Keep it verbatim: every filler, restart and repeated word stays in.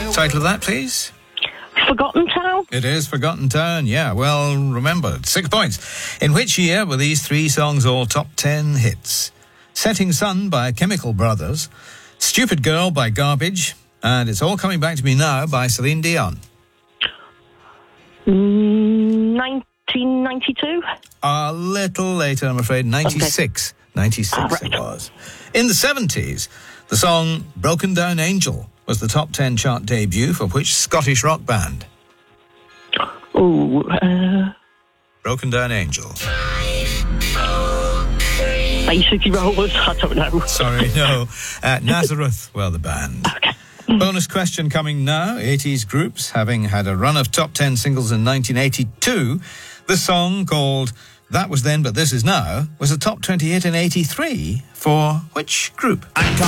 Title of that, please? Forgotten Town? It is Forgotten Town, yeah, well remembered. Six points. In which year were these three songs all top ten hits? Setting Sun by Chemical Brothers, Stupid Girl by Garbage, and It's All Coming Back to Me Now by Celine Dion. Mm, nineteen ninety-two? A little later, I'm afraid. ninety-six. Okay. ninety-six ah, right. It was. In the seventies, the song Broken Down Angel was the top ten chart debut for which Scottish rock band? Oh, uh... Broken Down Angel. Basically Rollers, I don't know. Sorry, no. Uh, Nazareth were the band. Okay. Bonus question coming now. eighties groups, having had a run of top ten singles in nineteen eighty-two, the song called That Was Then But This Is Now was a top twenty hit in eighty-three for which group?